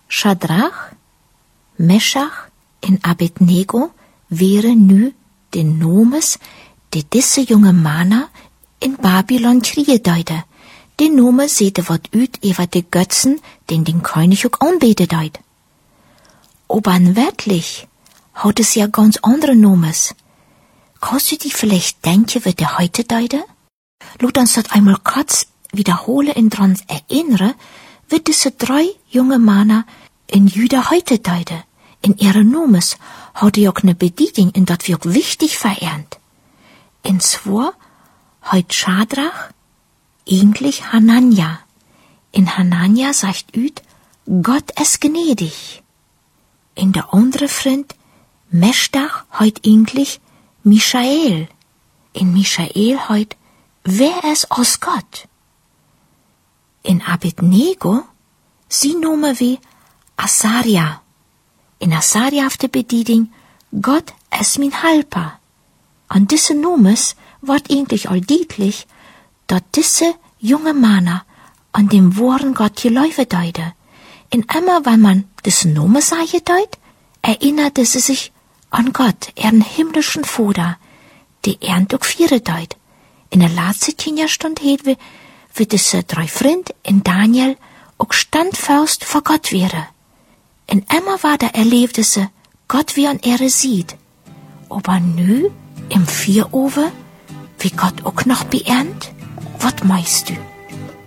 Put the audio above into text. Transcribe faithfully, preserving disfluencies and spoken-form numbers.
Schadrach, Meschach en Abednego wären nu de nomes de disse jonge manna in Babylon krieën deide. De nome sete wat uit über de Götzen, den den König ook anbete deid. Aber wirklich hat es ja ganz andere Nomes. Kannst du die vielleicht denken, wie der heute deide? Lass uns das einmal kurz wiederholen und dran erinnern, wie diese drei junge Männer in Juda heute deide. In ihre Nomes hat er auch eine Bedeutung, und das wird wichtig verehrt. Und zwar heut Schadrach eigentlich Hanania. In Hanania sagt üt, Gott ist gnädig. In der andere Freund, Meschach heut eigentlich Michael. In Michael heut, wer ist aus Gott? In Abednego, sie nome wie Asaria. In Asaria auf der Bedeutung, Gott ist mein Helper. An diese Nomes wird eigentlich all deutlich, dass diese junge Männer an dem wahren Gott geläufe deide. Und immer, wenn man diese Nomen sage deut, erinnerte sie sich an Gott, ihren himmlischen Vater, die er auch vieren deut. In der letzten Kinderstunde heet wir, wie diese drei Freunde in Daniel auch standfest vor Gott wäre. Und immer war da erlebte sie, Gott wie an ihre sieht. Aber nü, im Vieroven, wie Gott auch noch beernt? Was meinst du?